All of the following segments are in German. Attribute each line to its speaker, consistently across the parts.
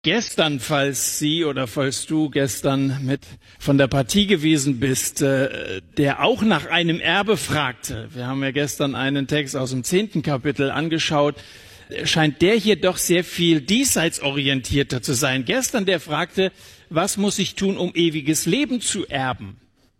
Speaker 1: Gestern, falls Sie oder falls du gestern mit von der Partie gewesen bist, der auch nach einem Erbe fragte, wir haben ja gestern einen Text aus dem 10. Kapitel angeschaut, scheint der hier doch sehr viel diesseitsorientierter zu sein. Gestern der fragte, was muss ich tun, um ewiges Leben zu erben?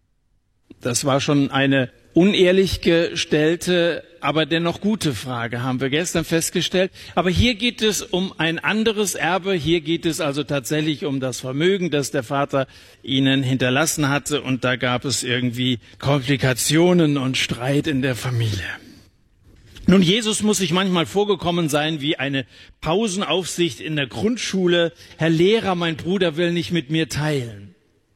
Speaker 1: Das war schon eine unehrlich gestellte, aber dennoch gute Frage, haben wir gestern festgestellt. Aber hier geht es um ein anderes Erbe. Hier geht es also tatsächlich um das Vermögen, das der Vater ihnen hinterlassen hatte. Und da gab es irgendwie Komplikationen und Streit in der Familie. Nun, Jesus muss sich manchmal vorgekommen sein wie eine Pausenaufsicht in der Grundschule. Herr Lehrer, mein Bruder will nicht mit mir teilen.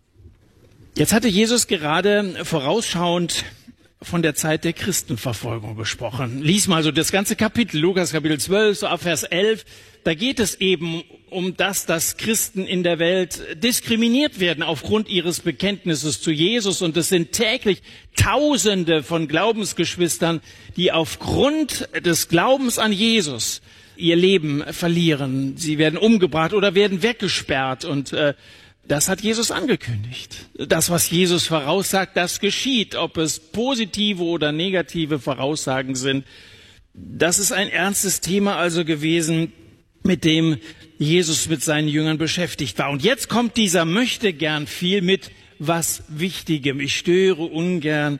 Speaker 1: Jetzt hatte Jesus gerade vorausschauend von der Zeit der Christenverfolgung gesprochen. Lies mal so das ganze Kapitel, Lukas Kapitel 12, so ab Vers 11. Da geht es eben um das, dass Christen in der Welt diskriminiert werden aufgrund ihres Bekenntnisses zu Jesus. Und es sind täglich Tausende von Glaubensgeschwistern, die aufgrund des Glaubens an Jesus ihr Leben verlieren. Sie werden umgebracht oder werden weggesperrt und das hat Jesus angekündigt. Das, was Jesus voraussagt, das geschieht. Ob es positive oder negative Voraussagen sind, das ist ein ernstes Thema also gewesen, mit dem Jesus mit seinen Jüngern beschäftigt war. Und jetzt kommt dieser möchte gern viel mit was Wichtigem. Ich störe ungern,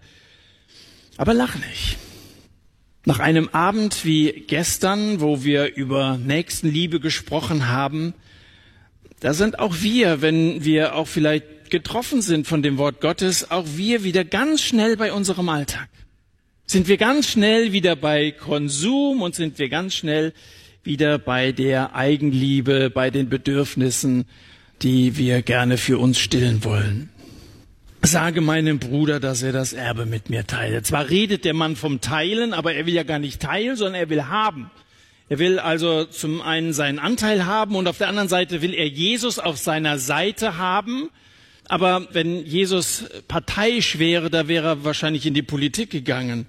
Speaker 1: aber lach nicht. Nach einem Abend wie gestern, wo wir über Nächstenliebe gesprochen haben, da sind auch wir, wenn wir auch vielleicht getroffen sind von dem Wort Gottes, auch wir wieder ganz schnell bei unserem Alltag. Sind wir ganz schnell wieder bei Konsum und sind wir ganz schnell wieder bei der Eigenliebe, bei den Bedürfnissen, die wir gerne für uns stillen wollen. Sage meinem Bruder, dass er das Erbe mit mir teile. Zwar redet der Mann vom Teilen, aber er will ja gar nicht teilen, sondern er will haben. Er will also zum einen seinen Anteil haben und auf der anderen Seite will er Jesus auf seiner Seite haben. Aber wenn Jesus parteiisch wäre, da wäre er wahrscheinlich in die Politik gegangen.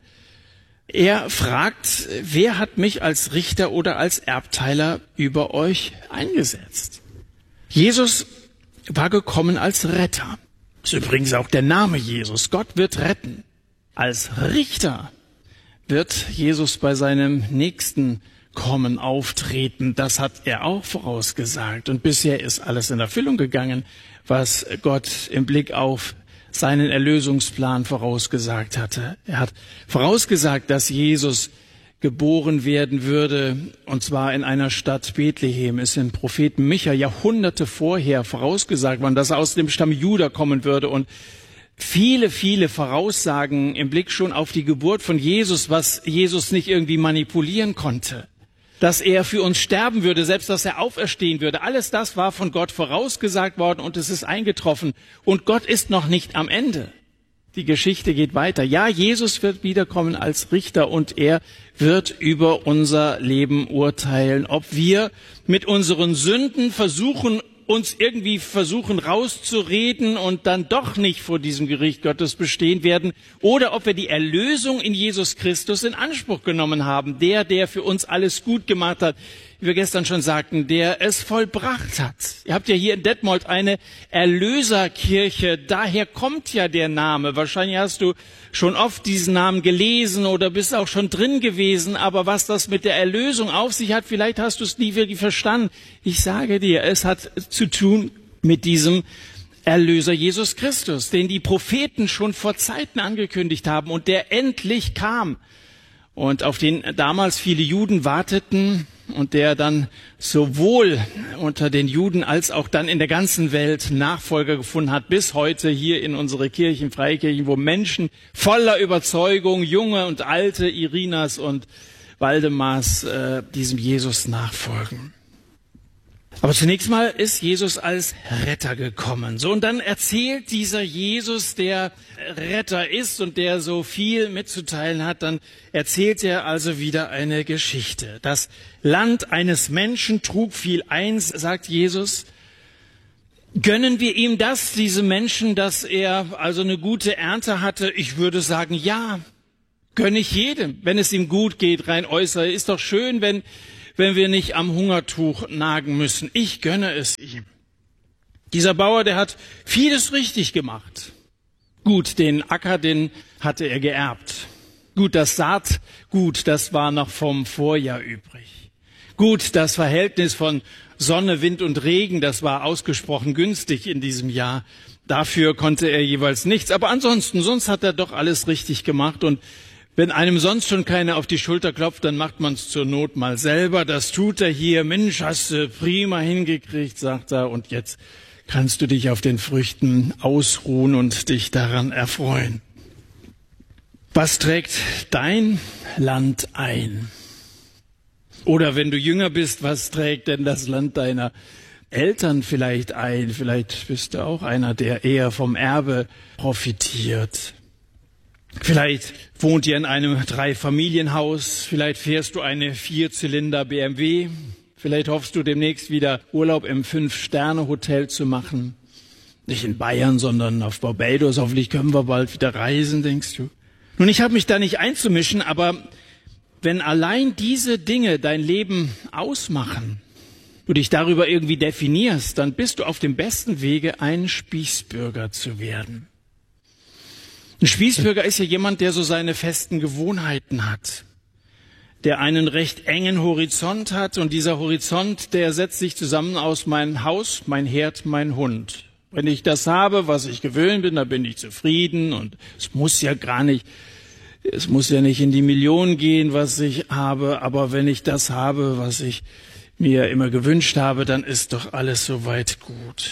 Speaker 1: Er fragt, wer hat mich als Richter oder als Erbteiler über euch eingesetzt? Jesus war gekommen als Retter. Das ist übrigens auch der Name Jesus. Gott wird retten. Als Richter wird Jesus bei seinem nächsten Kommen, auftreten, das hat er auch vorausgesagt. Und bisher ist alles in Erfüllung gegangen, was Gott im Blick auf seinen Erlösungsplan vorausgesagt hatte. Er hat vorausgesagt, dass Jesus geboren werden würde, und zwar in einer Stadt Bethlehem. Es im Propheten Micha Jahrhunderte vorher vorausgesagt worden, dass er aus dem Stamm Juda kommen würde. Und viele, viele Voraussagen im Blick schon auf die Geburt von Jesus, was Jesus nicht irgendwie manipulieren konnte. Dass er für uns sterben würde, selbst dass er auferstehen würde. Alles das war von Gott vorausgesagt worden und es ist eingetroffen. Und Gott ist noch nicht am Ende. Die Geschichte geht weiter. Ja, Jesus wird wiederkommen als Richter und er wird über unser Leben urteilen. Ob wir mit unseren Sünden uns irgendwie versuchen rauszureden und dann doch nicht vor diesem Gericht Gottes bestehen werden, oder ob wir die Erlösung in Jesus Christus in Anspruch genommen haben. Der für uns alles gut gemacht hat, wie wir gestern schon sagten, der es vollbracht hat. Ihr habt ja hier in Detmold eine Erlöserkirche, daher kommt ja der Name. Wahrscheinlich hast du schon oft diesen Namen gelesen oder bist auch schon drin gewesen, aber was das mit der Erlösung auf sich hat, vielleicht hast du es nie wirklich verstanden. Ich sage dir, es hat zu tun mit diesem Erlöser Jesus Christus, den die Propheten schon vor Zeiten angekündigt haben und der endlich kam und auf den damals viele Juden warteten und der dann sowohl unter den Juden als auch dann in der ganzen Welt Nachfolger gefunden hat, bis heute hier in unsere Kirchen, Freikirchen, wo Menschen voller Überzeugung, junge und alte, Irinas und Waldemars, diesem Jesus nachfolgen. Aber zunächst mal ist Jesus als Retter gekommen. So, und dann erzählt dieser Jesus, der Retter ist und der so viel mitzuteilen hat, dann erzählt er also wieder eine Geschichte. Das Land eines Menschen trug viel ein, sagt Jesus. Gönnen wir ihm das, diesem Menschen, dass er also eine gute Ernte hatte? Ich würde sagen, ja, gönne ich jedem, wenn es ihm gut geht, rein äußerlich. Ist doch schön, wenn wenn wir nicht am Hungertuch nagen müssen. Ich gönne es ihm. Dieser Bauer, der hat vieles richtig gemacht. Gut, den Acker, den hatte er geerbt. Gut, das Saatgut, das war noch vom Vorjahr übrig. Gut, das Verhältnis von Sonne, Wind und Regen, das war ausgesprochen günstig in diesem Jahr. Dafür konnte er jeweils nichts. Aber ansonsten, sonst hat er doch alles richtig gemacht. Und wenn einem sonst schon keiner auf die Schulter klopft, dann macht man es zur Not mal selber. Das tut er hier. Mensch, hast du prima hingekriegt, sagt er. Und jetzt kannst du dich auf den Früchten ausruhen und dich daran erfreuen. Was trägt dein Land ein? Oder wenn du jünger bist, was trägt denn das Land deiner Eltern vielleicht ein? Vielleicht bist du auch einer, der eher vom Erbe profitiert. Vielleicht wohnt ihr in einem 3-Familienhaus. Vielleicht fährst du eine 4-Zylinder BMW. Vielleicht hoffst du demnächst wieder Urlaub im 5-Sterne-Hotel zu machen. Nicht in Bayern, sondern auf Barbados. Hoffentlich können wir bald wieder reisen, denkst du. Nun, ich habe mich da nicht einzumischen, aber wenn allein diese Dinge dein Leben ausmachen, du dich darüber irgendwie definierst, dann bist du auf dem besten Wege, ein Spießbürger zu werden. Ein Spießbürger ist ja jemand, der so seine festen Gewohnheiten hat, der einen recht engen Horizont hat und dieser Horizont, der setzt sich zusammen aus mein Haus, mein Herd, mein Hund. Wenn ich das habe, was ich gewöhnt bin, dann bin ich zufrieden und es muss ja nicht in die Millionen gehen, was ich habe, aber wenn ich das habe, was ich mir immer gewünscht habe, dann ist doch alles soweit gut.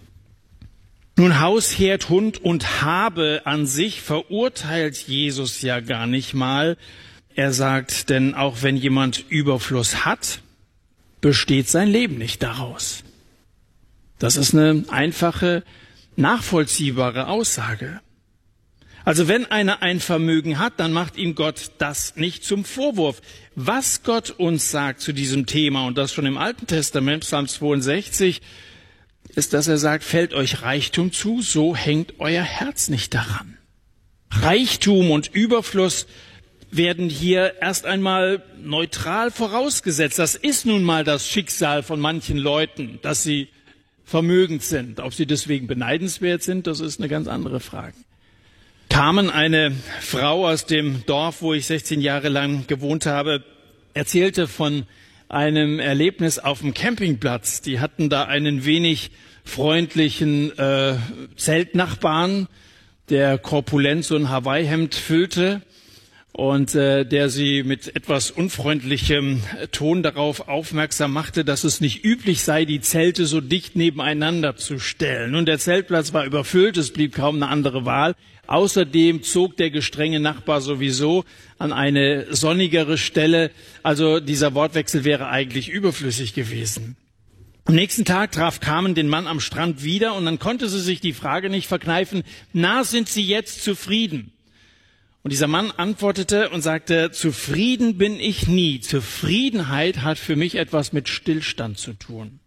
Speaker 1: Nun, Haus, Herd, Hund und Habe an sich verurteilt Jesus ja gar nicht mal. Er sagt, denn auch wenn jemand Überfluss hat, besteht sein Leben nicht daraus. Das ist eine einfache, nachvollziehbare Aussage. Also wenn einer ein Vermögen hat, dann macht ihm Gott das nicht zum Vorwurf. Was Gott uns sagt zu diesem Thema, und das schon im Alten Testament, Psalm 62, ist, dass er sagt, fällt euch Reichtum zu, so hängt euer Herz nicht daran. Reichtum und Überfluss werden hier erst einmal neutral vorausgesetzt. Das ist nun mal das Schicksal von manchen Leuten, dass sie vermögend sind. Ob sie deswegen beneidenswert sind, das ist eine ganz andere Frage. Carmen, eine Frau aus dem Dorf, wo ich 16 Jahre lang gewohnt habe, erzählte von einem Erlebnis auf dem Campingplatz. Die hatten da einen wenig freundlichen Zeltnachbarn, der korpulent so ein Hawaii-Hemd füllte und der sie mit etwas unfreundlichem Ton darauf aufmerksam machte, dass es nicht üblich sei, die Zelte so dicht nebeneinander zu stellen. Und der Zeltplatz war überfüllt, es blieb kaum eine andere Wahl. Außerdem zog der gestrenge Nachbar sowieso an eine sonnigere Stelle. Also dieser Wortwechsel wäre eigentlich überflüssig gewesen. Am nächsten Tag traf Carmen den Mann am Strand wieder und dann konnte sie sich die Frage nicht verkneifen, na, sind Sie jetzt zufrieden? Und dieser Mann antwortete und sagte, zufrieden bin ich nie. Zufriedenheit hat für mich etwas mit Stillstand zu tun.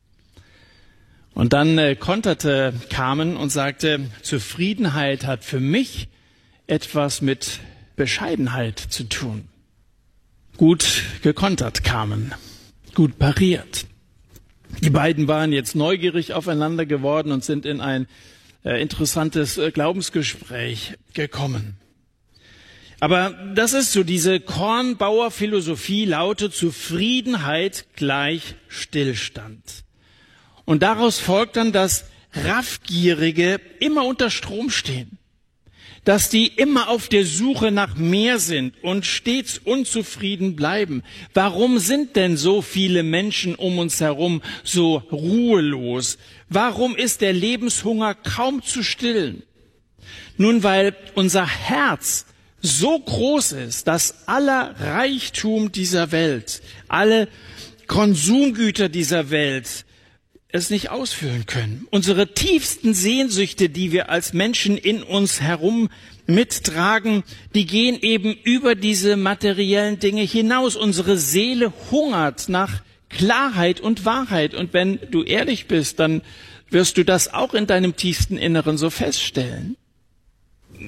Speaker 1: Und dann konterte Carmen und sagte, Zufriedenheit hat für mich etwas mit Bescheidenheit zu tun. Gut gekontert, Carmen. Gut pariert. Die beiden waren jetzt neugierig aufeinander geworden und sind in ein interessantes Glaubensgespräch gekommen. Aber das ist so, diese Kornbauer-Philosophie lautet Zufriedenheit gleich Stillstand. Und daraus folgt dann, dass Raffgierige immer unter Strom stehen, dass die immer auf der Suche nach mehr sind und stets unzufrieden bleiben. Warum sind denn so viele Menschen um uns herum so ruhelos? Warum ist der Lebenshunger kaum zu stillen? Nun, weil unser Herz so groß ist, dass aller Reichtum dieser Welt, alle Konsumgüter dieser Welt es nicht ausfüllen können. Unsere tiefsten Sehnsüchte, die wir als Menschen in uns herum mittragen, die gehen eben über diese materiellen Dinge hinaus. Unsere Seele hungert nach Klarheit und Wahrheit. Und wenn du ehrlich bist, dann wirst du das auch in deinem tiefsten Inneren so feststellen.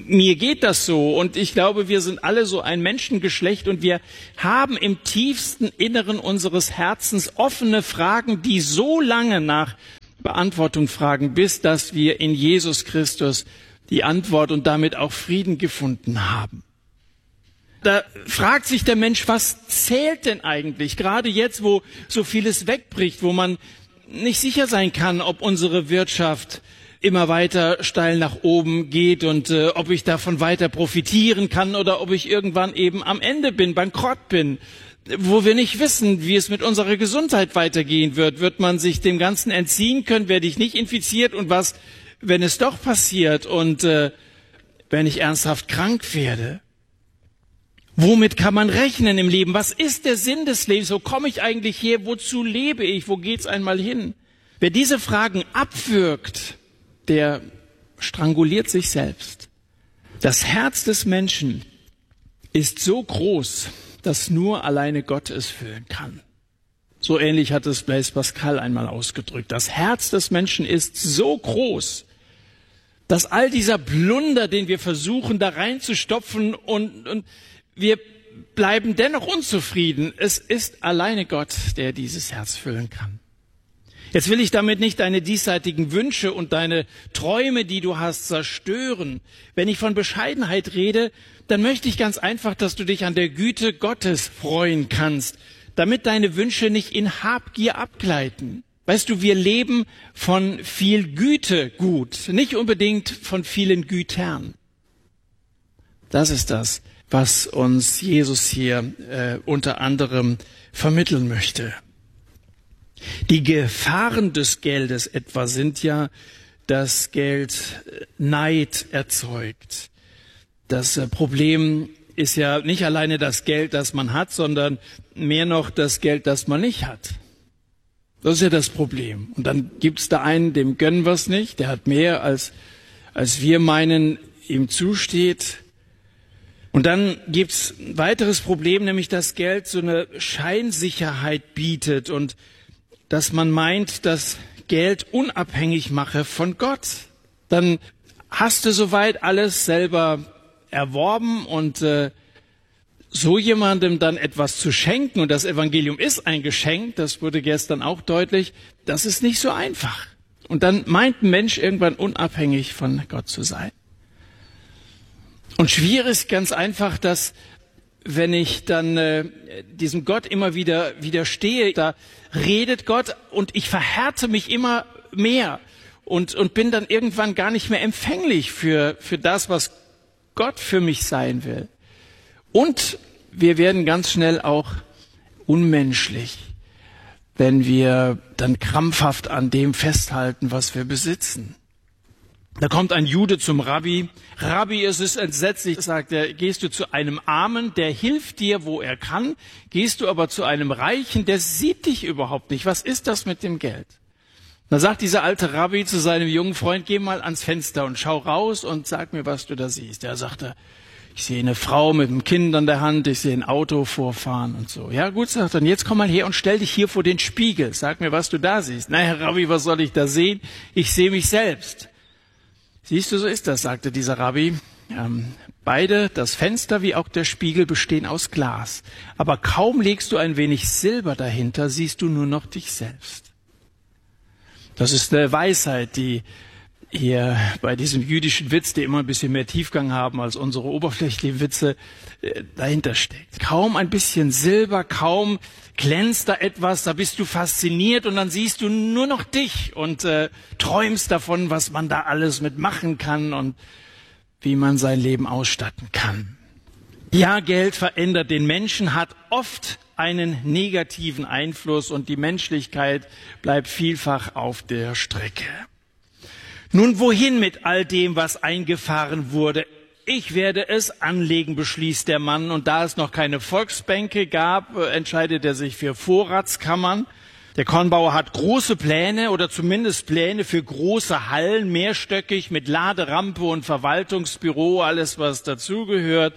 Speaker 1: Mir geht das so und ich glaube, wir sind alle so ein Menschengeschlecht und wir haben im tiefsten Inneren unseres Herzens offene Fragen, die so lange nach Beantwortung fragen, bis dass wir in Jesus Christus die Antwort und damit auch Frieden gefunden haben. Da fragt sich der Mensch, was zählt denn eigentlich? Gerade jetzt, wo so vieles wegbricht, wo man nicht sicher sein kann, ob unsere Wirtschaft immer weiter steil nach oben geht und ob ich davon weiter profitieren kann oder ob ich irgendwann eben am Ende bin, bankrott bin, wo wir nicht wissen, wie es mit unserer Gesundheit weitergehen wird. Wird man sich dem Ganzen entziehen können? Werde ich nicht infiziert? Und was, wenn es doch passiert und wenn ich ernsthaft krank werde? Womit kann man rechnen im Leben? Was ist der Sinn des Lebens? Wo komme ich eigentlich her? Wozu lebe ich? Wo geht's einmal hin? Wer diese Fragen abwürgt, der stranguliert sich selbst. Das Herz des Menschen ist so groß, dass nur alleine Gott es füllen kann. So ähnlich hat es Blaise Pascal einmal ausgedrückt. Das Herz des Menschen ist so groß, dass all dieser Blunder, den wir versuchen, da reinzustopfen und wir bleiben dennoch unzufrieden. Es ist alleine Gott, der dieses Herz füllen kann. Jetzt will ich damit nicht deine diesseitigen Wünsche und deine Träume, die du hast, zerstören. Wenn ich von Bescheidenheit rede, dann möchte ich ganz einfach, dass du dich an der Güte Gottes freuen kannst, damit deine Wünsche nicht in Habgier abgleiten. Weißt du, wir leben von viel Güte gut, nicht unbedingt von vielen Gütern. Das ist das, was uns Jesus hier unter anderem vermitteln möchte. Die Gefahren des Geldes etwa sind ja, dass Geld Neid erzeugt. Das Problem ist ja nicht alleine das Geld, das man hat, sondern mehr noch das Geld, das man nicht hat. Das ist ja das Problem. Und dann gibt's da einen, dem gönnen wir es nicht, der hat mehr, als wir meinen, ihm zusteht. Und dann gibt's ein weiteres Problem, nämlich dass Geld so eine Scheinsicherheit bietet und dass man meint, dass Geld unabhängig mache von Gott. Dann hast du soweit alles selber erworben und so jemandem dann etwas zu schenken, und das Evangelium ist ein Geschenk, das wurde gestern auch deutlich, das ist nicht so einfach. Und dann meint ein Mensch irgendwann unabhängig von Gott zu sein. Und schwierig ist ganz einfach, dass wenn ich dann diesem Gott immer wieder widerstehe, da redet Gott und ich verhärte mich immer mehr und bin dann irgendwann gar nicht mehr empfänglich für das, was Gott für mich sein will. Und wir werden ganz schnell auch unmenschlich, wenn wir dann krampfhaft an dem festhalten, was wir besitzen. Da kommt ein Jude zum Rabbi. Rabbi, es ist entsetzlich, sagt er, gehst du zu einem Armen, der hilft dir, wo er kann, gehst du aber zu einem Reichen, der sieht dich überhaupt nicht. Was ist das mit dem Geld? Da sagt dieser alte Rabbi zu seinem jungen Freund, geh mal ans Fenster und schau raus und sag mir, was du da siehst. Er sagte, ich sehe eine Frau mit einem Kind an der Hand, ich sehe ein Auto vorfahren und so. Ja gut, sagt er, jetzt komm mal her und stell dich hier vor den Spiegel. Sag mir, was du da siehst. Na, Herr Rabbi, was soll ich da sehen? Ich sehe mich selbst. Siehst du, so ist das, sagte dieser Rabbi. Beide, das Fenster wie auch der Spiegel, bestehen aus Glas. Aber kaum legst du ein wenig Silber dahinter, siehst du nur noch dich selbst. Das ist eine Weisheit, die hier bei diesem jüdischen Witz, die immer ein bisschen mehr Tiefgang haben als unsere oberflächlichen Witze, dahinter steckt. Kaum ein bisschen Silber, kaum glänzt da etwas, da bist du fasziniert und dann siehst du nur noch dich und träumst davon, was man da alles mitmachen kann und wie man sein Leben ausstatten kann. Ja, Geld verändert den Menschen, hat oft einen negativen Einfluss und die Menschlichkeit bleibt vielfach auf der Strecke. Nun, wohin mit all dem, was eingefahren wurde? Ich werde es anlegen, beschließt der Mann. Und da es noch keine Volksbänke gab, entscheidet er sich für Vorratskammern. Der Kornbauer hat große Pläne oder zumindest Pläne für große Hallen, mehrstöckig mit Laderampe und Verwaltungsbüro, alles was dazugehört.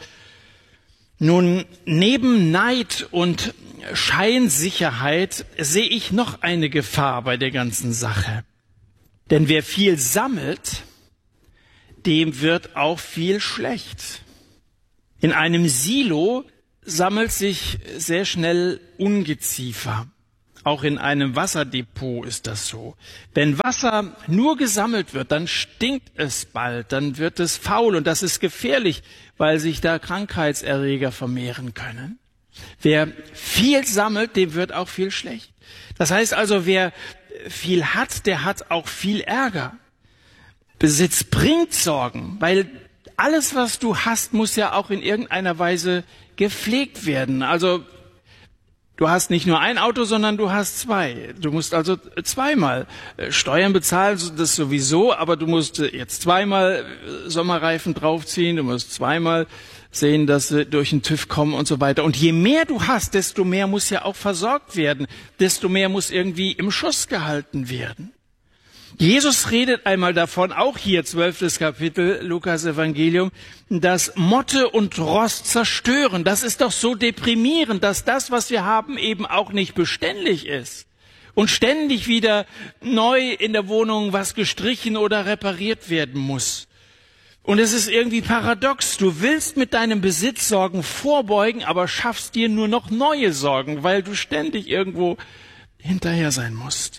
Speaker 1: Nun, neben Neid und Scheinsicherheit sehe ich noch eine Gefahr bei der ganzen Sache. Denn wer viel sammelt, dem wird auch viel schlecht. In einem Silo sammelt sich sehr schnell Ungeziefer. Auch in einem Wasserdepot ist das so. Wenn Wasser nur gesammelt wird, dann stinkt es bald, dann wird es faul und das ist gefährlich, weil sich da Krankheitserreger vermehren können. Wer viel sammelt, dem wird auch viel schlecht. Das heißt also, wer viel hat, der hat auch viel Ärger. Besitz bringt Sorgen, weil alles, was du hast, muss ja auch in irgendeiner Weise gepflegt werden. Also du hast nicht nur ein Auto, sondern du hast zwei. Du musst also zweimal Steuern bezahlen, das sowieso, aber du musst jetzt zweimal Sommerreifen draufziehen, du musst zweimal sehen, dass sie durch den TÜV kommen und so weiter. Und je mehr du hast, desto mehr muss ja auch versorgt werden, desto mehr muss irgendwie im Schuss gehalten werden. Jesus redet einmal davon, auch hier 12. Kapitel, Lukas Evangelium, dass Motte und Rost zerstören. Das ist doch so deprimierend, dass das, was wir haben, eben auch nicht beständig ist. Und ständig wieder neu in der Wohnung was gestrichen oder repariert werden muss. Und es ist irgendwie paradox. Du willst mit deinem Besitz Sorgen vorbeugen, aber schaffst dir nur noch neue Sorgen, weil du ständig irgendwo hinterher sein musst.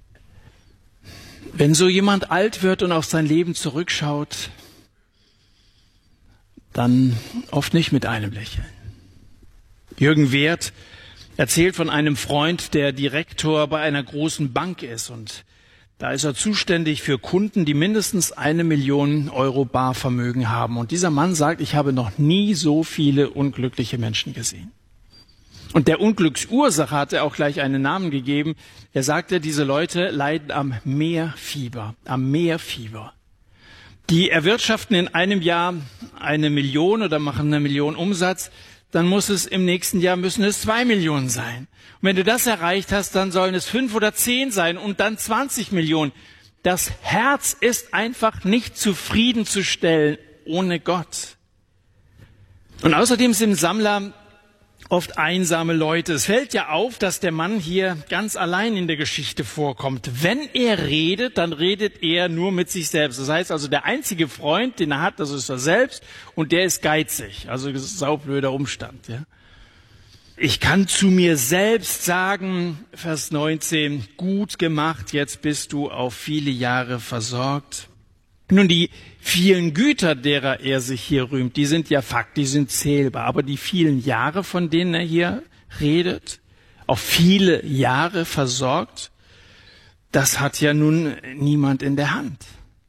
Speaker 1: Wenn so jemand alt wird und auf sein Leben zurückschaut, dann oft nicht mit einem Lächeln. Jürgen Wert erzählt von einem Freund, der Direktor bei einer großen Bank ist. Und da ist er zuständig für Kunden, die mindestens 1 Million Euro Barvermögen haben. Und dieser Mann sagt, ich habe noch nie so viele unglückliche Menschen gesehen. Und der Unglücksursache hat er auch gleich einen Namen gegeben. Er sagte, diese Leute leiden am Meerfieber, Die erwirtschaften in einem Jahr 1 Million oder machen 1 Million Umsatz, dann müssen es 2 Millionen sein. Und wenn du das erreicht hast, dann sollen es 5 oder 10 sein und dann 20 Millionen. Das Herz ist einfach nicht zufriedenzustellen ohne Gott. Und außerdem sind Sammler oft einsame Leute. Es fällt ja auf, dass der Mann hier ganz allein in der Geschichte vorkommt. Wenn er redet, dann redet er nur mit sich selbst. Das heißt also, der einzige Freund, den er hat, das ist er selbst und der ist geizig. Also das ist ein saublöder Umstand. Ja? Ich kann zu mir selbst sagen, Vers 19, gut gemacht, jetzt bist du auf viele Jahre versorgt. Nun, die vielen Güter, derer er sich hier rühmt, die sind ja Fakt, die sind zählbar. Aber die vielen Jahre, von denen er hier redet, auf viele Jahre versorgt, das hat ja nun niemand in der Hand.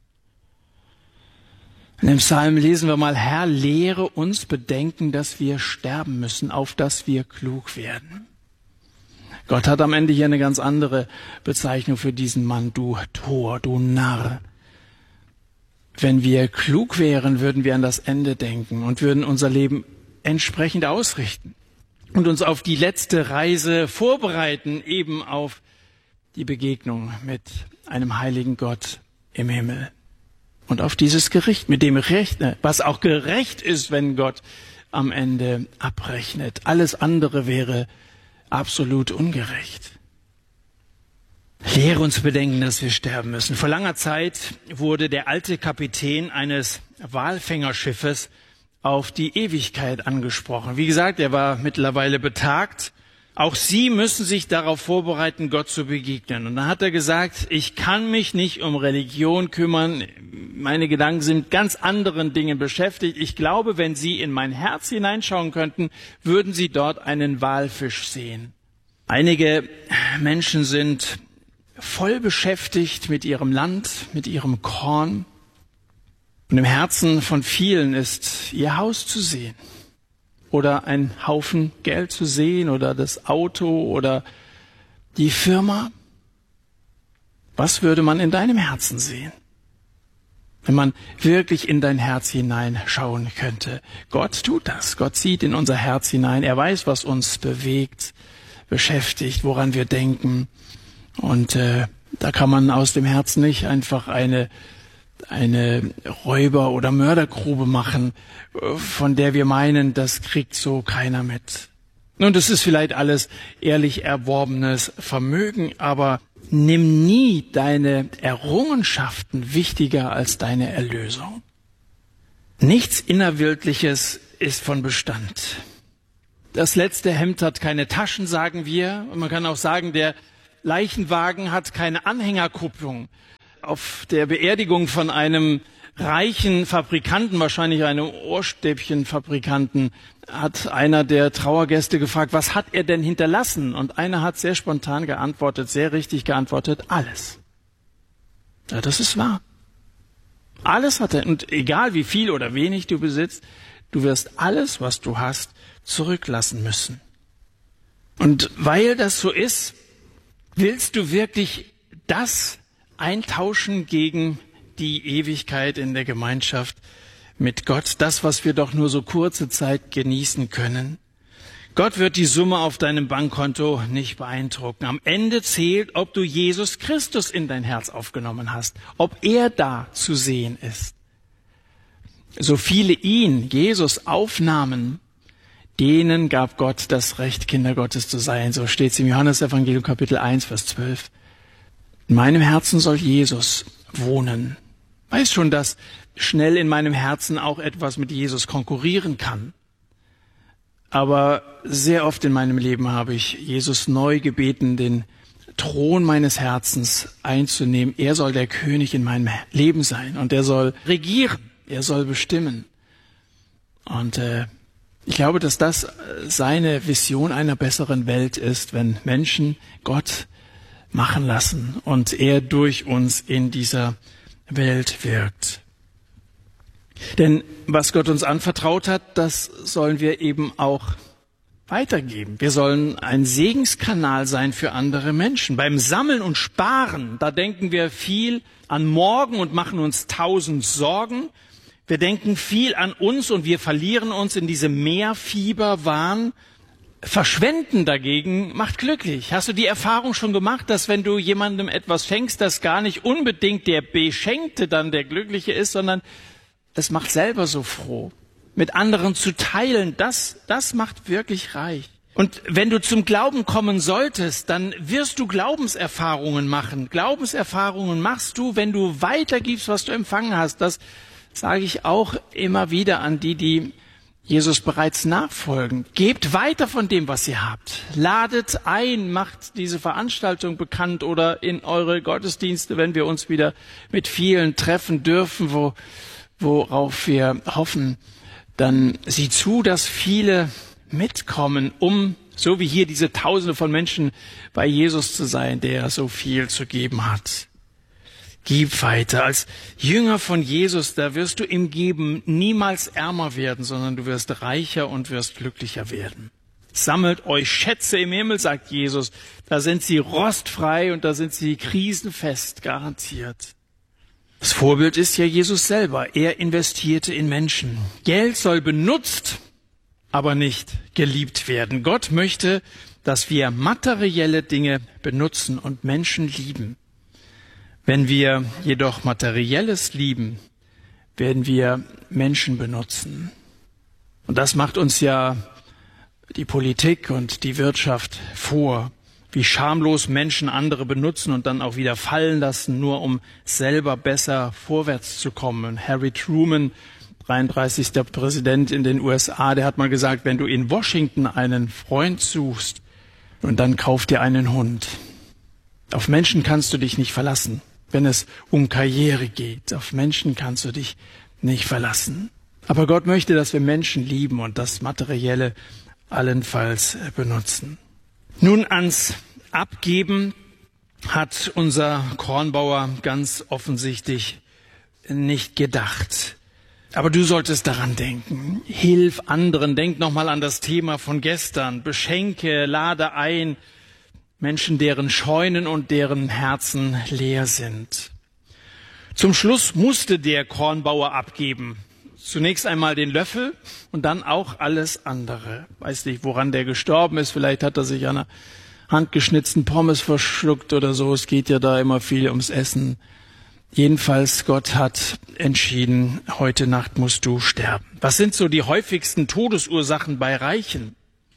Speaker 1: In dem Psalm lesen wir mal, Herr, lehre uns bedenken, dass wir sterben müssen, auf dass wir klug werden. Gott hat am Ende hier eine ganz andere Bezeichnung für diesen Mann, du Tor, du Narr. Wenn wir klug wären, würden wir an das Ende denken und würden unser Leben entsprechend ausrichten und uns auf die letzte Reise vorbereiten, eben auf die Begegnung mit einem heiligen Gott im Himmel und auf dieses Gericht, mit dem rechne, was auch gerecht ist, wenn Gott am Ende abrechnet. Alles andere wäre absolut ungerecht. Lehre uns bedenken, dass wir sterben müssen. Vor langer Zeit wurde der alte Kapitän eines Walfängerschiffes auf die Ewigkeit angesprochen. Wie gesagt, er war mittlerweile betagt. Auch Sie müssen sich darauf vorbereiten, Gott zu begegnen. Und dann hat er gesagt, ich kann mich nicht um Religion kümmern. Meine Gedanken sind mit ganz anderen Dingen beschäftigt. Ich glaube, wenn Sie in mein Herz hineinschauen könnten, würden Sie dort einen Walfisch sehen. Einige Menschen sind voll beschäftigt mit ihrem Land, mit ihrem Korn. Und im Herzen von vielen ist ihr Haus zu sehen oder ein Haufen Geld zu sehen oder das Auto oder die Firma. Was würde man in deinem Herzen sehen, wenn man wirklich in dein Herz hineinschauen könnte? Gott tut das. Gott sieht in unser Herz hinein. Er weiß, was uns bewegt, beschäftigt, woran wir denken. Und da kann man aus dem Herzen nicht einfach eine Räuber- oder Mördergrube machen, von der wir meinen, das kriegt so keiner mit. Nun, das ist vielleicht alles ehrlich erworbenes Vermögen, aber nimm nie deine Errungenschaften wichtiger als deine Erlösung. Nichts Innerweltliches ist von Bestand. Das letzte Hemd hat keine Taschen, sagen wir. Und man kann auch sagen, der Leichenwagen hat keine Anhängerkupplung. Auf der Beerdigung von einem reichen Fabrikanten, wahrscheinlich einem Ohrstäbchenfabrikanten, hat einer der Trauergäste gefragt, was hat er denn hinterlassen? Und einer hat sehr spontan geantwortet, sehr richtig geantwortet, alles. Ja, das ist wahr. Alles hat er. Und egal wie viel oder wenig du besitzt, du wirst alles, was du hast, zurücklassen müssen. Und weil das so ist, willst du wirklich das eintauschen gegen die Ewigkeit in der Gemeinschaft mit Gott, das, was wir doch nur so kurze Zeit genießen können? Gott wird die Summe auf deinem Bankkonto nicht beeindrucken. Am Ende zählt, ob du Jesus Christus in dein Herz aufgenommen hast, ob er da zu sehen ist. So viele ihn, Jesus, aufnahmen, denen gab Gott das Recht, Kinder Gottes zu sein. So steht es im Johannesevangelium Kapitel 1, Vers 12. In meinem Herzen soll Jesus wohnen. Weiß schon, dass schnell in meinem Herzen auch etwas mit Jesus konkurrieren kann. Aber sehr oft in meinem Leben habe ich Jesus neu gebeten, den Thron meines Herzens einzunehmen. Er soll der König in meinem Leben sein und er soll regieren, er soll bestimmen. Und ich glaube, dass das seine Vision einer besseren Welt ist, wenn Menschen Gott machen lassen und er durch uns in dieser Welt wirkt. Denn was Gott uns anvertraut hat, das sollen wir eben auch weitergeben. Wir sollen ein Segenskanal sein für andere Menschen. Beim Sammeln und Sparen, da denken wir viel an morgen und machen uns 1000 Sorgen. Wir denken viel an uns und wir verlieren uns in diesem Mehrfieberwahn. Verschwenden dagegen macht glücklich. Hast du die Erfahrung schon gemacht, dass wenn du jemandem etwas schenkst, dass gar nicht unbedingt der Beschenkte dann der Glückliche ist, sondern es macht selber so froh. Mit anderen zu teilen, das macht wirklich reich. Und wenn du zum Glauben kommen solltest, dann wirst du Glaubenserfahrungen machen. Glaubenserfahrungen machst du, wenn du weitergibst, was du empfangen hast. Das sage ich auch immer wieder an die Jesus bereits nachfolgen. Gebt weiter von dem, was ihr habt. Ladet ein, macht diese Veranstaltung bekannt oder in eure Gottesdienste, wenn wir uns wieder mit vielen treffen dürfen, worauf wir hoffen. Dann sieh zu, dass viele mitkommen, um, so wie hier diese Tausende von Menschen, bei Jesus zu sein, der so viel zu geben hat. Gib weiter. Als Jünger von Jesus, da wirst du im Geben niemals ärmer werden, sondern du wirst reicher und wirst glücklicher werden. Sammelt euch Schätze im Himmel, sagt Jesus. Da sind sie rostfrei und da sind sie krisenfest, garantiert. Das Vorbild ist ja Jesus selber. Er investierte in Menschen. Geld soll benutzt, aber nicht geliebt werden. Gott möchte, dass wir materielle Dinge benutzen und Menschen lieben. Wenn wir jedoch Materielles lieben, werden wir Menschen benutzen. Und das macht uns ja die Politik und die Wirtschaft vor, wie schamlos Menschen andere benutzen und dann auch wieder fallen lassen, nur um selber besser vorwärts zu kommen. Und Harry Truman, 33. Präsident in den USA, der hat mal gesagt, wenn du in Washington einen Freund suchst, und dann kauf dir einen Hund. Auf Menschen kannst du dich nicht verlassen. Wenn es um Karriere geht, auf Menschen kannst du dich nicht verlassen. Aber Gott möchte, dass wir Menschen lieben und das Materielle allenfalls benutzen. Nun ans Abgeben hat unser Kornbauer ganz offensichtlich nicht gedacht. Aber du solltest daran denken. Hilf anderen. Denk nochmal an das Thema von gestern. Beschenke, lade ein. Menschen, deren Scheunen und deren Herzen leer sind. Zum Schluss musste der Kornbauer abgeben. Zunächst einmal den Löffel und dann auch alles andere. Weiß nicht, woran der gestorben ist. Vielleicht hat er sich an einer handgeschnitzten Pommes verschluckt oder so. Es geht ja da immer viel ums Essen. Jedenfalls, Gott hat entschieden, heute Nacht musst du sterben. Was sind so die häufigsten Todesursachen bei Reichen?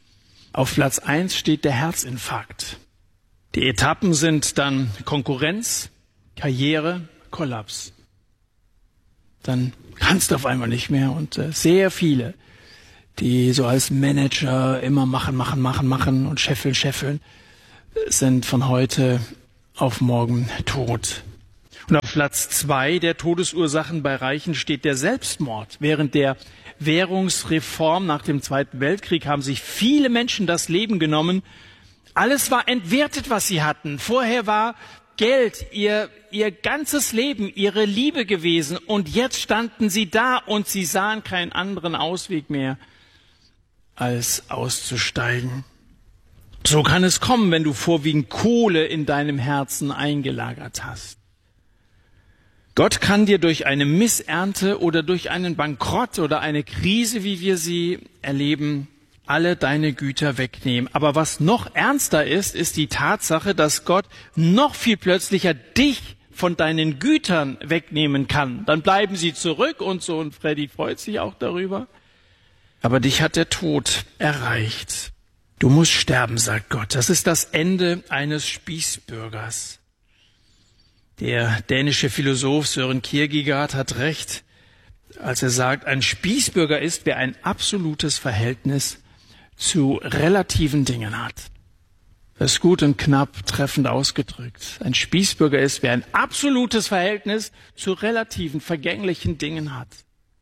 Speaker 1: Auf Platz 1 steht der Herzinfarkt. Die Etappen sind dann Konkurrenz, Karriere, Kollaps. dann kannst du auf einmal nicht mehr. Und sehr viele, die so als Manager immer machen und scheffeln, sind von heute auf morgen tot. Und auf Platz 2 der Todesursachen bei Reichen steht der Selbstmord. Während der Währungsreform nach dem Zweiten Weltkrieg haben sich viele Menschen das Leben genommen. Alles war entwertet, was sie hatten. Vorher war Geld ihr ganzes Leben, ihre Liebe gewesen. Und jetzt standen sie da und sie sahen keinen anderen Ausweg mehr, als auszusteigen. So kann es kommen, wenn du vorwiegend Kohle in deinem Herzen eingelagert hast. Gott kann dir durch eine Missernte oder durch einen Bankrott oder eine Krise, wie wir sie erleben, alle deine Güter wegnehmen. Aber was noch ernster ist, ist die Tatsache, dass Gott noch viel plötzlicher dich von deinen Gütern wegnehmen kann. Dann bleiben sie zurück und so, und Freddy freut sich auch darüber. Aber dich hat der Tod erreicht. Du musst sterben, sagt Gott. Das ist das Ende eines Spießbürgers. Der dänische Philosoph Søren Kierkegaard hat recht, als er sagt, ein Spießbürger ist, wer ein absolutes Verhältnis zu relativen Dingen hat. Das ist gut und knapp treffend ausgedrückt. Ein Spießbürger ist, wer ein absolutes Verhältnis zu relativen, vergänglichen Dingen hat.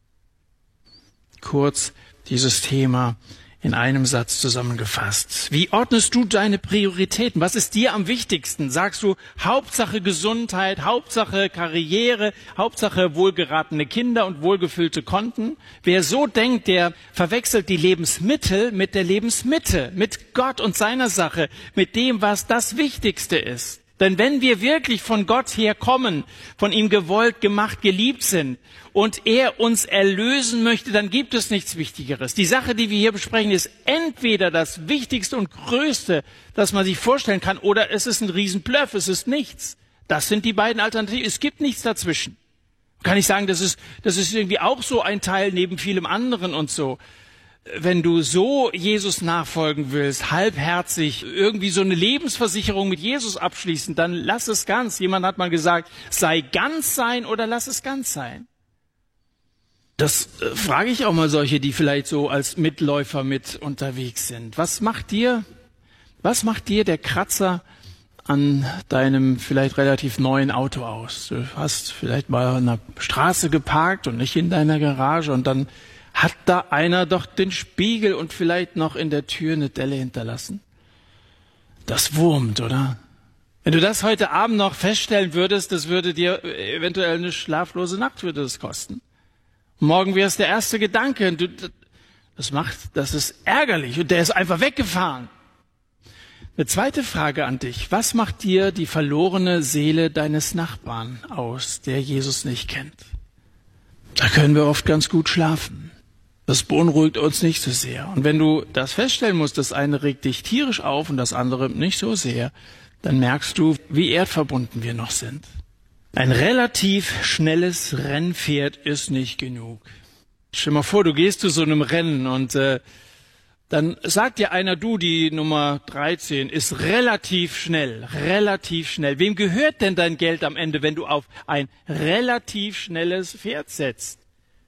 Speaker 1: Kurz dieses Thema in einem Satz zusammengefasst. Wie ordnest du deine Prioritäten? Was ist dir am wichtigsten? Sagst du Hauptsache Gesundheit, Hauptsache Karriere, Hauptsache wohlgeratene Kinder und wohlgefüllte Konten? Wer so denkt, der verwechselt die Lebensmittel mit der Lebensmitte, mit Gott und seiner Sache, mit dem, was das Wichtigste ist. Denn wenn wir wirklich von Gott herkommen, von ihm gewollt, gemacht, geliebt sind und er uns erlösen möchte, dann gibt es nichts Wichtigeres. Die Sache, die wir hier besprechen, ist entweder das Wichtigste und Größte, das man sich vorstellen kann, oder es ist ein Riesenbluff, es ist nichts. Das sind die beiden Alternativen. Es gibt nichts dazwischen. Kann ich sagen, das ist irgendwie auch so ein Teil neben vielem anderen und so. Wenn du so Jesus nachfolgen willst, halbherzig, irgendwie so eine Lebensversicherung mit Jesus abschließen, dann lass es ganz. Jemand hat mal gesagt, sei ganz sein oder lass es ganz sein. Das frage ich auch mal solche, die vielleicht so als Mitläufer mit unterwegs sind. Was macht dir der Kratzer an deinem vielleicht relativ neuen Auto aus? Du hast vielleicht mal an der Straße geparkt und nicht in deiner Garage und dann hat da einer doch den Spiegel und vielleicht noch in der Tür eine Delle hinterlassen? Das wurmt, oder? Wenn du das heute Abend noch feststellen würdest, das würde dir eventuell eine schlaflose Nacht würde das kosten. Morgen wäre es der erste Gedanke. Das ist ärgerlich und der ist einfach weggefahren. Eine zweite Frage an dich. Was macht dir die verlorene Seele deines Nachbarn aus, der Jesus nicht kennt? Da können wir oft ganz gut schlafen. Das beunruhigt uns nicht so sehr. Und wenn du das feststellen musst, das eine regt dich tierisch auf und das andere nicht so sehr, dann merkst du, wie erdverbunden wir noch sind. Ein relativ schnelles Rennpferd ist nicht genug. Stell dir mal vor, du gehst zu so einem Rennen und dann sagt dir einer, du, die Nummer 13 ist relativ schnell. Wem gehört denn dein Geld am Ende, wenn du auf ein relativ schnelles Pferd setzt?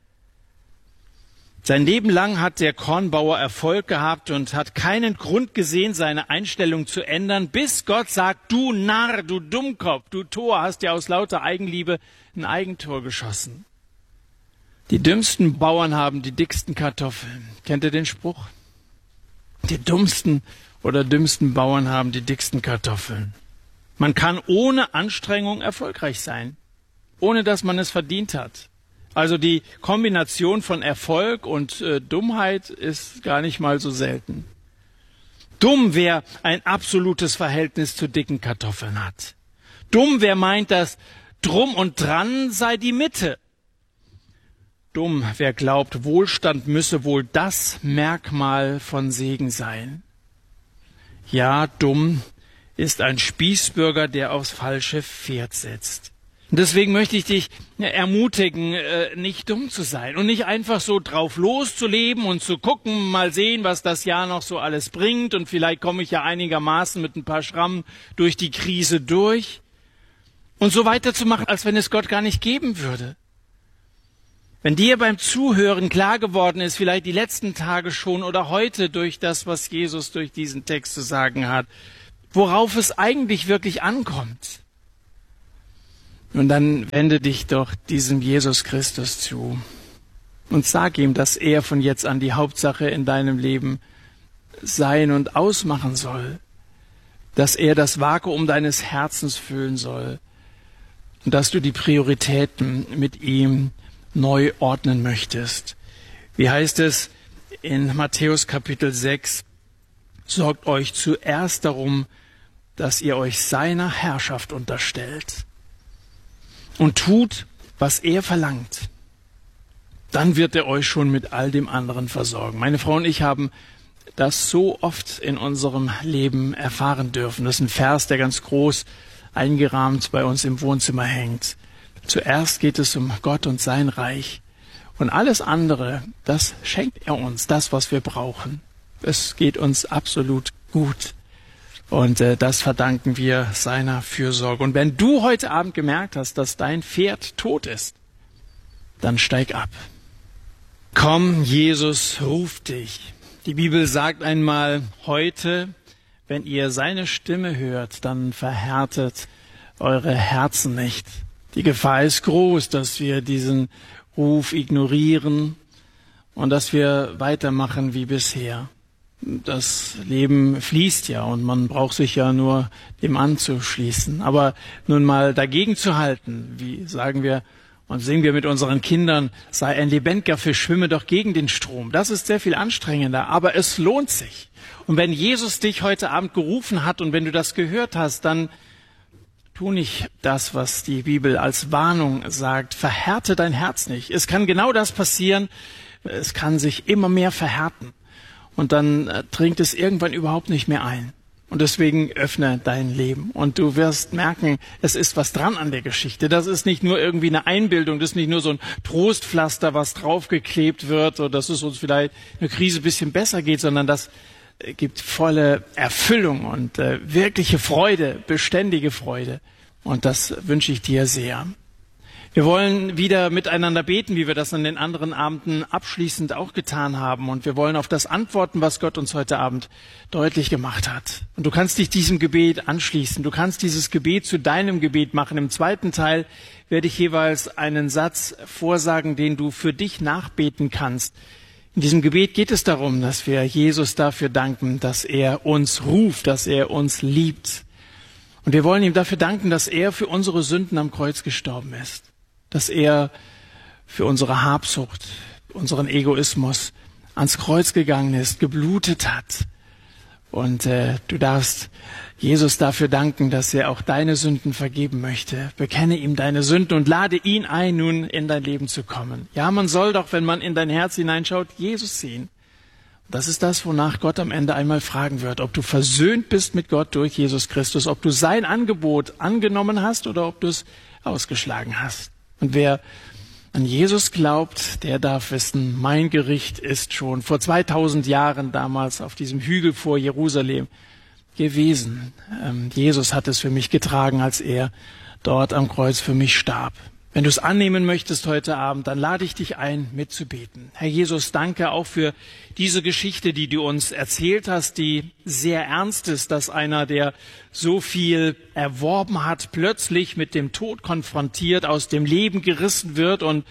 Speaker 1: Sein Leben lang hat der Kornbauer Erfolg gehabt und hat keinen Grund gesehen, seine Einstellung zu ändern, bis Gott sagt, du Narr, du Dummkopf, du Tor, hast ja aus lauter Eigenliebe ein Eigentor geschossen. Die dümmsten Bauern haben die dicksten Kartoffeln. Kennt ihr den Spruch? Die dummsten oder dümmsten Bauern haben die dicksten Kartoffeln. Man kann ohne Anstrengung erfolgreich sein, ohne dass man es verdient hat. Also die Kombination von Erfolg und Dummheit ist gar nicht mal so selten. Dumm, wer ein absolutes Verhältnis zu dicken Kartoffeln hat. Dumm, wer meint, dass drum und dran sei die Mitte. Dumm, wer glaubt, Wohlstand müsse wohl das Merkmal von Segen sein. Ja, dumm ist ein Spießbürger, der aufs falsche Pferd setzt. Und deswegen möchte ich dich ermutigen, nicht dumm zu sein und nicht einfach so drauf loszuleben und zu gucken, mal sehen, was das Jahr noch so alles bringt und vielleicht komme ich ja einigermaßen mit ein paar Schrammen durch die Krise durch und so weiterzumachen, als wenn es Gott gar nicht geben würde. Wenn dir beim Zuhören klar geworden ist, vielleicht die letzten Tage schon oder heute durch das, was Jesus durch diesen Text zu sagen hat, worauf es eigentlich wirklich ankommt, und dann wende dich doch diesem Jesus Christus zu und sag ihm, dass er von jetzt an die Hauptsache in deinem Leben sein und ausmachen soll, dass er das Vakuum deines Herzens füllen soll und dass du die Prioritäten mit ihm neu ordnen möchtest. Wie heißt es in Matthäus Kapitel 6? Sorgt euch zuerst darum, dass ihr euch seiner Herrschaft unterstellt und tut, was er verlangt. Dann wird er euch schon mit all dem anderen versorgen. Meine Frau und ich haben das so oft in unserem Leben erfahren dürfen. Das ist ein Vers, der ganz groß eingerahmt bei uns im Wohnzimmer hängt. Zuerst geht es um Gott und sein Reich. Und alles andere, das schenkt er uns, das, was wir brauchen. Es geht uns absolut gut. Und das verdanken wir seiner Fürsorge. Und wenn du heute Abend gemerkt hast, dass dein Pferd tot ist, dann steig ab. Komm, Jesus ruft dich. Die Bibel sagt einmal heute, wenn ihr seine Stimme hört, dann verhärtet eure Herzen nicht. Die Gefahr ist groß, dass wir diesen Ruf ignorieren und dass wir weitermachen wie bisher. Das Leben fließt ja und man braucht sich ja nur dem anzuschließen. Aber nun mal dagegen zu halten, wie sagen wir und singen wir mit unseren Kindern, sei ein lebendiger Fisch, schwimme doch gegen den Strom. Das ist sehr viel anstrengender, aber es lohnt sich. Und wenn Jesus dich heute Abend gerufen hat und wenn du das gehört hast, dann tu nicht das, was die Bibel als Warnung sagt. Verhärte dein Herz nicht. Es kann genau das passieren. Es kann sich immer mehr verhärten. Und dann dringt es irgendwann überhaupt nicht mehr ein. Und deswegen öffne dein Leben. Und du wirst merken, es ist was dran an der Geschichte. Das ist nicht nur irgendwie eine Einbildung. Das ist nicht nur so ein Trostpflaster, was draufgeklebt wird, oder dass es uns vielleicht eine Krise ein bisschen besser geht, sondern das gibt volle Erfüllung und wirkliche Freude, beständige Freude. Und das wünsche ich dir sehr. Wir wollen wieder miteinander beten, wie wir das an den anderen Abenden abschließend auch getan haben. Und wir wollen auf das antworten, was Gott uns heute Abend deutlich gemacht hat. Und du kannst dich diesem Gebet anschließen. Du kannst dieses Gebet zu deinem Gebet machen. Im zweiten Teil werde ich jeweils einen Satz vorsagen, den du für dich nachbeten kannst. In diesem Gebet geht es darum, dass wir Jesus dafür danken, dass er uns ruft, dass er uns liebt. Und wir wollen ihm dafür danken, dass er für unsere Sünden am Kreuz gestorben ist. Dass er für unsere Habsucht, unseren Egoismus ans Kreuz gegangen ist, geblutet hat. Und du darfst Jesus dafür danken, dass er auch deine Sünden vergeben möchte. Bekenne ihm deine Sünden und lade ihn ein, nun in dein Leben zu kommen. Ja, man soll doch, wenn man in dein Herz hineinschaut, Jesus sehen. Das ist das, wonach Gott am Ende einmal fragen wird, ob du versöhnt bist mit Gott durch Jesus Christus, ob du sein Angebot angenommen hast oder ob du es ausgeschlagen hast. Und wer an Jesus glaubt, der darf wissen, mein Gericht ist schon vor 2000 Jahren damals auf diesem Hügel vor Jerusalem gewesen. Jesus hat es für mich getragen, als er dort am Kreuz für mich starb. Wenn du es annehmen möchtest heute Abend, dann lade ich dich ein, mitzubeten. Herr Jesus, danke auch für diese Geschichte, die du uns erzählt hast, die sehr ernst ist, dass einer, der so viel erworben hat, plötzlich mit dem Tod konfrontiert, aus dem Leben gerissen wird. Und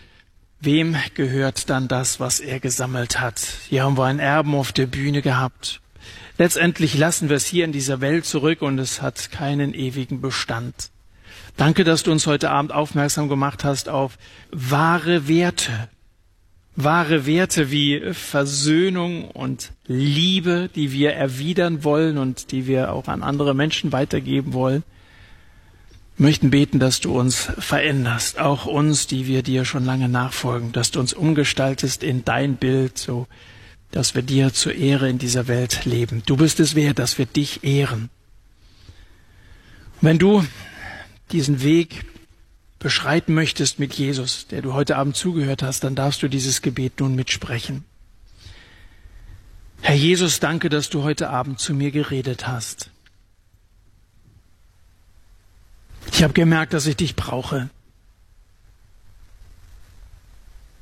Speaker 1: wem gehört dann das, was er gesammelt hat? Hier haben wir einen Erben auf der Bühne gehabt. Letztendlich lassen wir es hier in dieser Welt zurück und es hat keinen ewigen Bestand. Danke, dass du uns heute Abend aufmerksam gemacht hast auf wahre Werte. Wahre Werte wie Versöhnung und Liebe, die wir erwidern wollen und die wir auch an andere Menschen weitergeben wollen. Wir möchten beten, dass du uns veränderst, auch uns, die wir dir schon lange nachfolgen, dass du uns umgestaltest in dein Bild, so dass wir dir zur Ehre in dieser Welt leben. Du bist es wert, dass wir dich ehren. Wenn du diesen Weg beschreiten möchtest mit Jesus, der du heute Abend zugehört hast, dann darfst du dieses Gebet nun mitsprechen. Herr Jesus, danke, dass du heute Abend zu mir geredet hast. Ich habe gemerkt, dass ich dich brauche.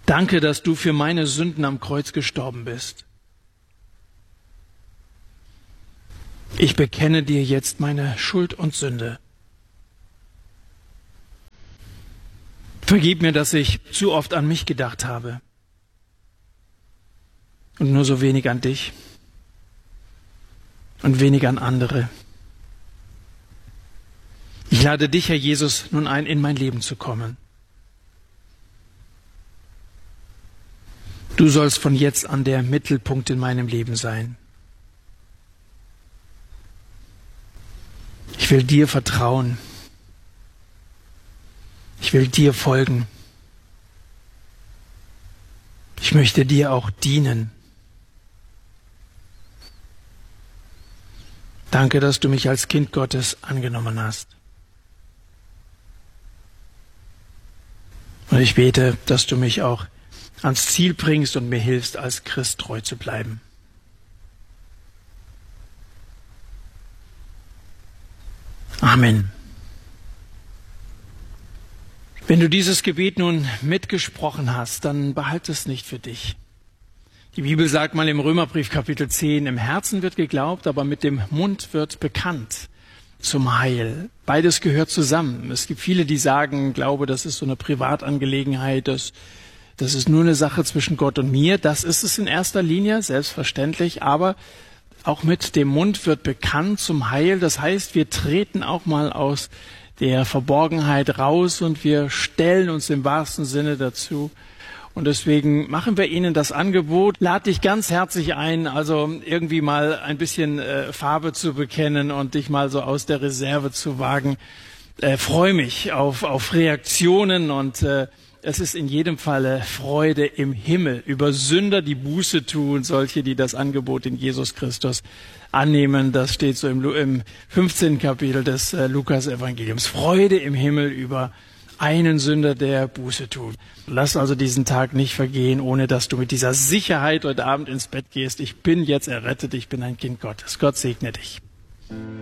Speaker 1: Danke, dass du für meine Sünden am Kreuz gestorben bist. Ich bekenne dir jetzt meine Schuld und Sünde. Vergib mir, dass ich zu oft an mich gedacht habe und nur so wenig an dich und wenig an andere. Ich lade dich, Herr Jesus, nun ein, in mein Leben zu kommen. Du sollst von jetzt an der Mittelpunkt in meinem Leben sein. Ich will dir vertrauen. Ich will dir folgen. Ich möchte dir auch dienen. Danke, dass du mich als Kind Gottes angenommen hast. Und ich bete, dass du mich auch ans Ziel bringst und mir hilfst, als Christ treu zu bleiben. Amen. Wenn du dieses Gebet nun mitgesprochen hast, dann behalte es nicht für dich. Die Bibel sagt mal im Römerbrief Kapitel 10, im Herzen wird geglaubt, aber mit dem Mund wird bekannt zum Heil. Beides gehört zusammen. Es gibt viele, die sagen, Glaube, das ist so eine Privatangelegenheit, das ist nur eine Sache zwischen Gott und mir. Das ist es in erster Linie, selbstverständlich, aber auch mit dem Mund wird bekannt zum Heil. Das heißt, wir treten auch mal aus der Verborgenheit raus und wir stellen uns im wahrsten Sinne dazu. Und deswegen machen wir Ihnen das Angebot. Lade dich ganz herzlich ein, also irgendwie mal ein bisschen Farbe zu bekennen und dich mal so aus der Reserve zu wagen. Freue mich auf Reaktionen und es ist in jedem Falle Freude im Himmel über Sünder, die Buße tun, solche, die das Angebot in Jesus Christus annehmen. Das steht so im 15. Kapitel des Lukas-Evangeliums. Freude im Himmel über einen Sünder, der Buße tut. Lass also diesen Tag nicht vergehen, ohne dass du mit dieser Sicherheit heute Abend ins Bett gehst. Ich bin jetzt errettet, ich bin ein Kind Gottes. Gott segne dich.